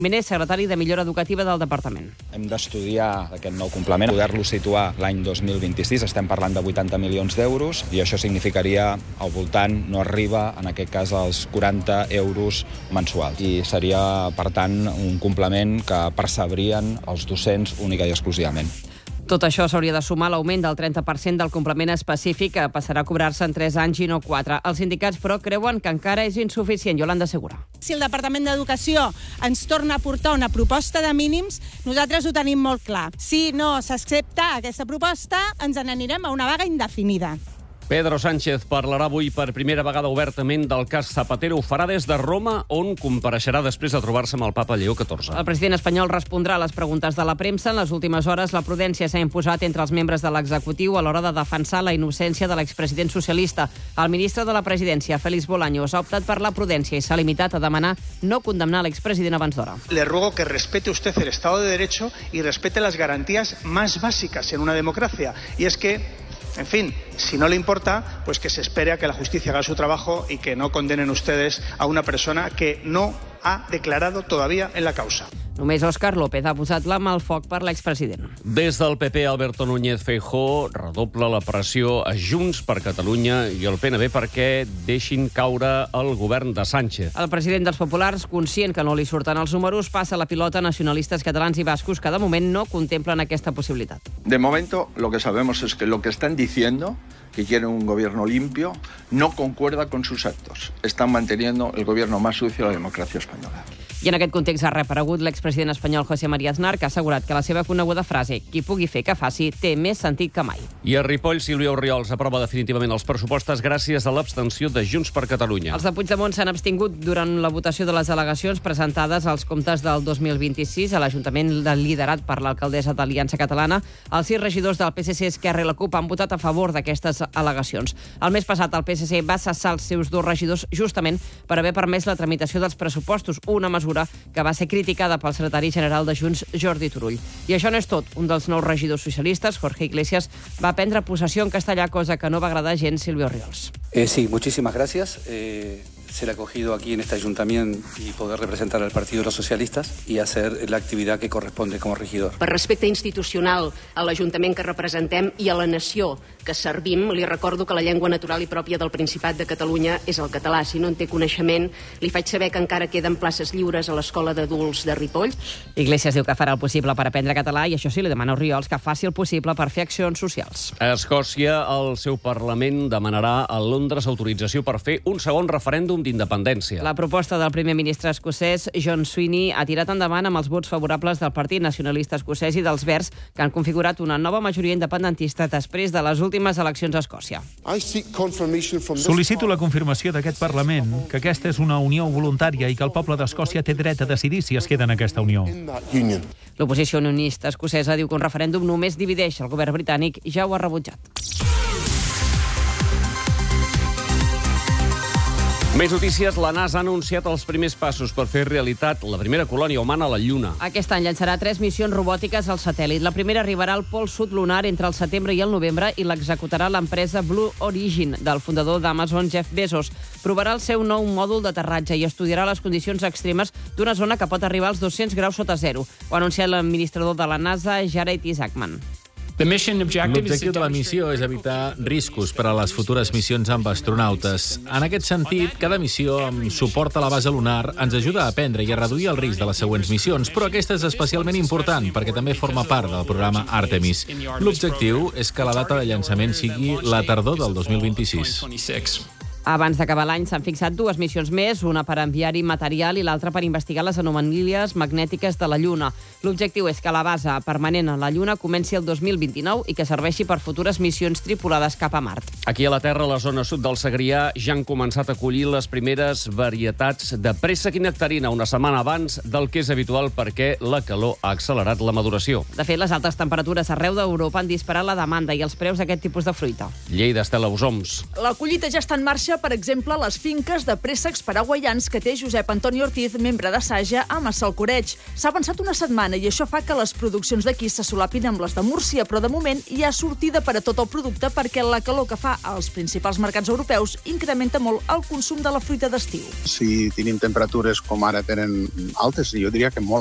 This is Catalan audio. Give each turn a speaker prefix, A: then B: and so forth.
A: Minés, secretari de Millora Educativa del Departament.
B: Hem d'estudiar aquest nou complement, poder-lo situar l'any 2026, estem parlant de 80 milions d'euros, i això significaria al voltant, no arriba en aquest cas als 40 euros mensuals. I seria, per tant, un complement que percebrien els docents única i exclusivament.
A: Tot això s'hauria de sumar l'augment del 30% del complement específic, que passarà a cobrar-se en 3 anys i no 4. Els sindicats, però, creuen que encara és insuficient. Yolanda Segura.
C: Si el Departament d'Educació ens torna a portar una proposta de mínims, nosaltres ho tenim molt clar. Si no s'accepta aquesta proposta, ens n'anirem a una vaga indefinida.
D: Pedro Sánchez parlarà avui per primera vegada obertament del cas Zapatero. Ho farà des de Roma, on compareixerà després de trobar-se amb el papa Lleó XIV.
A: El president espanyol respondrà a les preguntes de la premsa. En les últimes hores, la prudència s'ha imposat entre els membres de l'executiu a l'hora de defensar la innocència de l'expresident socialista. El ministre de la Presidència, Félix Bolaños, ha optat per la prudència i s'ha limitat a demanar no condemnar l'expresident abans d'hora.
E: Le ruego que respete usted el Estado de Derecho y respete las garantías más básicas en una democracia. Y es que, en fin, si no le importa, pues que se espere a que la justicia haga su trabajo y que no condenen ustedes a una persona que no ha declarado todavía en la causa.
A: Només Òscar López ha posat la mà al foc per l'expresident.
D: Des del PP, Alberto Núñez Feijóo redobla la pressió a Junts per Catalunya i el PNB perquè deixin caure el govern de Sánchez.
A: El president dels Populars, conscient que no li surten els números, passa la pilota a nacionalistes catalans i bascos que de moment no contemplen aquesta possibilitat.
F: De momento, lo que sabemos es que lo que están diciendo, que quieren un gobierno limpio, no concuerda con sus actos. Están manteniendo el gobierno más sucio de la democracia española.
A: I en aquest context ha reaparegut l'expresident espanyol José María Aznar, que ha assegurat que la seva coneguda frase «qui pugui fer que faci» té més sentit que mai.
D: I a Ripoll, Sílvia Orriols aprova definitivament els pressupostos gràcies a l'abstenció de Junts per Catalunya.
A: Els de Puigdemont s'han abstingut durant la votació de les al·legacions presentades als comptes del 2026 a l'Ajuntament liderat per l'alcaldessa d'Aliança Catalana. Els 6 regidors del PSC, Esquerra i la CUP han votat a favor d'aquestes al·legacions. El mes passat el PSC va cessar els seus 2 regidors justament per haver permès la tramitació dels pressupostos, una mesura que va ser criticada pel secretari general de Junts, Jordi Turull. I això no és tot. Un dels 9 regidors socialistes, Jorge Iglesias, va prendre possessió en castellà, cosa que no va agradar gens Silvio Orriols.
G: Sí, muchísimas gracias. Ser acogido aquí en este ayuntamiento y poder representar al Partido de los Socialistas y hacer la actividad que corresponde como regidor.
H: Per respecte institucional a l'Ajuntament que representem i a la nació que servim, li recordo que la llengua natural i pròpia del Principat de Catalunya és el català. Si no en té coneixement, li faig saber que encara queden places lliures a l'Escola d'Adults de Ripoll.
A: Iglesias diu que farà el possible per aprendre català i això sí, li demana a Orriols que faci el possible per fer accions socials.
D: A Escòcia, el seu Parlament demanarà a Londres autorització per fer un segon referèndum d'independència.
A: La proposta del primer ministre escocès, John Sweeney, ha tirat endavant amb els vots favorables del Partit Nacionalista Escocès i dels Verds, que han configurat una nova majoria independentista després de les últimes eleccions a Escòcia.
I: Sol·licito la confirmació d'aquest Parlament, que aquesta és una unió voluntària i que el poble d'Escòcia té dret a decidir si es queda en aquesta unió.
A: L'oposició unionista escocesa diu que un referèndum només divideix. El govern britànic ja ho ha rebutjat.
D: Més notícies. La NASA ha anunciat els primers passos per fer realitat la primera colònia humana a la Lluna.
A: Aquest any llançarà 3 missions robòtiques al satèl·lit. La primera arribarà al pol sud lunar entre el setembre i el novembre i l'executarà l'empresa Blue Origin, del fundador d'Amazon, Jeff Bezos. Provarà el seu nou mòdul d'aterratge i estudiarà les condicions extremes d'una zona que pot arribar als 200 graus sota zero. Ho ha anunciat l'administrador de la NASA, Jared Isaacman.
J: L'objectiu de la missió és evitar riscos per a les futures missions amb astronautes. En aquest sentit, cada missió amb suport a la base lunar ens ajuda a aprendre i a reduir el risc de les següents missions, però aquesta és especialment important perquè també forma part del programa Artemis. L'objectiu és que la data de llançament sigui la tardor del 2026.
A: Abans d'acabar l'any s'han fixat 2 missions més, una per enviar-hi material i l'altra per investigar les anomalies magnètiques de la Lluna. L'objectiu és que la base permanent a la Lluna comenci el 2029 i que serveixi per futures missions tripulades cap a Mart.
D: Aquí a la Terra, a la zona sud del Segrià, ja han començat a collir les primeres varietats de préssec i nectarina una setmana abans del que és habitual perquè la calor ha accelerat la maduració.
A: De fet, les altes temperatures arreu d'Europa han disparat la demanda i els preus d'aquest tipus de fruita.
D: Lleida, Estela Usoms.
K: La collita ja està en marxa conèixer, per exemple, les finques de préssecs paraguaians que té Josep Antoni Ortiz, membre de Saja, a Massalcoreig. S'ha avançat una setmana i això fa que les produccions d'aquí se solapin amb les de Múrcia, però de moment hi ha sortida per a tot el producte perquè la calor que fa als principals mercats europeus incrementa molt el consum de la fruita d'estiu.
L: Si tenim temperatures com ara tenen altes, jo diria que molt